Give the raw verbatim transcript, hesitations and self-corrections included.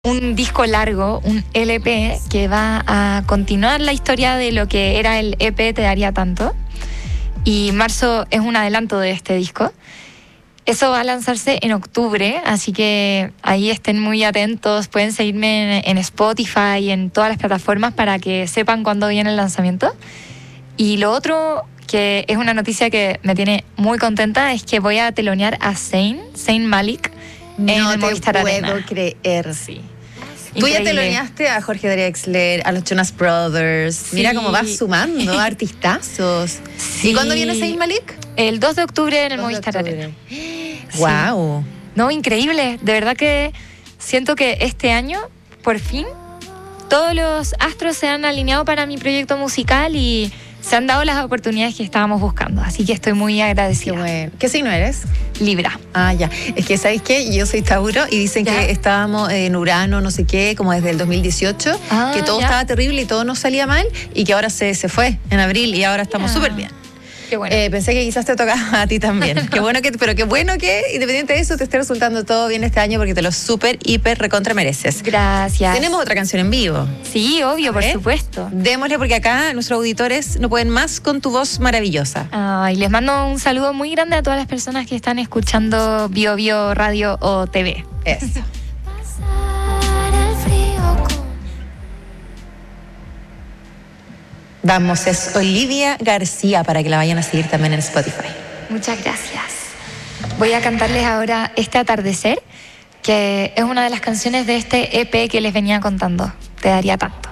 un disco largo, un L P, que va a continuar la historia de lo que era el E P Te Daría Tanto. Y marzo es un adelanto de este disco. Eso va a lanzarse en octubre, así que ahí estén muy atentos. Pueden seguirme en, en Spotify y en todas las plataformas para que sepan cuándo viene el lanzamiento. Y lo otro, que es una noticia que me tiene muy contenta, es que voy a telonear a Zayn, Zayn Malik, en no el te Movistar puedo Arena. creer. Sí. Tú ya Increíble. teloneaste a Jorge Drexler, a los Jonas Brothers. Sí. Mira cómo vas sumando artistazos. Sí. ¿Y cuándo viene Zayn Malik? El dos de octubre en el dos de Movistar octubre. Arena. Sí. Wow. No, increíble. De verdad que siento que este año, por fin, todos los astros se han alineado para mi proyecto musical y se han dado las oportunidades que estábamos buscando. Así que estoy muy agradecida. Qué bueno. ¿Qué signo eres? Libra. Ah, ya. Es que, ¿sabéis qué? Yo soy Tauro y dicen ¿Ya? que estábamos en Urano, no sé qué, como desde el dos mil dieciocho, Ah, que todo ya. estaba terrible y todo nos salía mal y que ahora se, se fue en abril y ahora estamos Ya. súper bien. Qué bueno. Eh, pensé que quizás te tocaba a ti también. Qué bueno que, pero qué bueno que, independiente de eso, te esté resultando todo bien este año porque te lo súper, hiper, recontra mereces. Gracias. Tenemos otra canción en vivo. Sí, obvio, por ¿Eh? supuesto. Démosle porque acá nuestros auditores no pueden más con tu voz maravillosa. Ay, les mando un saludo muy grande a todas las personas que están escuchando Bio Bio Radio o T V. Eso. Vamos, es Olivia García para que la vayan a seguir también en Spotify. Muchas gracias. Voy a cantarles ahora Este Atardecer, que es una de las canciones de este E P que les venía contando. Te Daría Tanto.